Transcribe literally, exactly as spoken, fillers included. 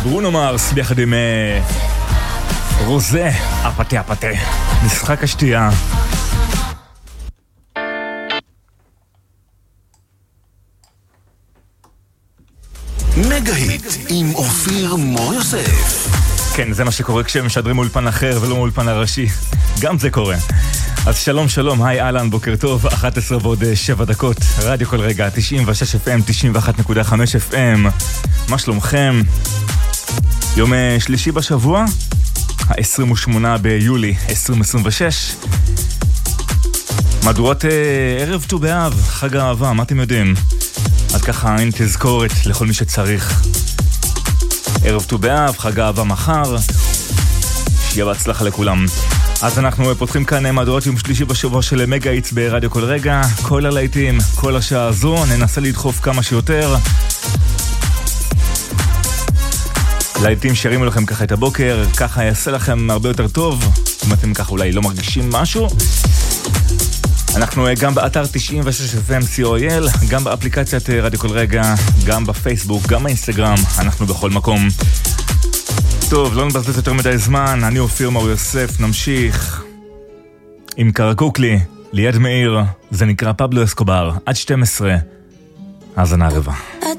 ברונו מרס ביחד עם רוזה, הפתה הפתה, משחק השתייה. מגה-היט עם אופיר מור יוסף. כן, זה מה שקורה כשמשדרים מאולפן אחר ולא מאולפן הראשי. גם זה קורה. אז שלום שלום, היי אלן, בוקר טוב, אחת עשרה ועוד שבע דקות, רדיו כל רגע, תשעים ושש אף אם, תשעים ואחת נקודה חמש אף אם. מה שלומכם? יום שלישי בשבוע, ה-עשרים ושמונה ביולי עשרים עשרים ושש. מהדורת אה, ערב ט"ו באב, חג האהבה, מה אתם יודעים? אז ככה אין תזכורת לכל מי שצריך. ערב ט"ו באב, חג האהבה מחר, שיהיה בהצלחה לכולם. אז אנחנו פותחים כאן מהדורת יום שלישי בשבוע של מגה-היט ברדיו כל רגע, כל הלהיטים, כל השעה הזו, ננסה לדחוף כמה שיותר. להיטים שירימו לכם ככה את הבוקר, ככה יעשה לכם הרבה יותר טוב, אם אתם ככה אולי לא מרגישים משהו. אנחנו גם באתר תשעים ושש אף אם סי או איי אל, גם באפליקציית רדיו כל רגע, גם בפייסבוק, גם באינסטגרם, אנחנו בכל מקום. טוב, לא נבזבז יותר מדי זמן, אני אופיר מור יוסף, נמשיך עם קרקוקלי, ליד מאיר, זה נקרא פבלו אסקובר, עד שתים עשרה, האזנה רבע.